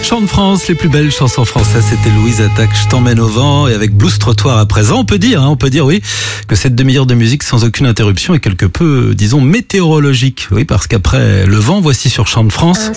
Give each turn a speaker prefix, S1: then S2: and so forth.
S1: Chant de France, les plus belles chansons françaises, c'était Louise Attaque, Je t'emmène au vent, et avec Blues Trottoir à présent, on peut dire oui, que cette demi-heure de musique sans aucune interruption est quelque peu, disons, météorologique. Oui, parce qu'après le vent, voici sur Chant de France.